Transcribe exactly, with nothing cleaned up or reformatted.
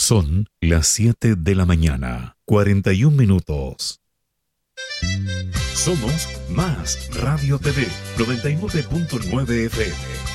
Son las siete de la mañana, cuarenta y un minutos. Somos Más Radio T V, noventa y nueve punto nueve F M.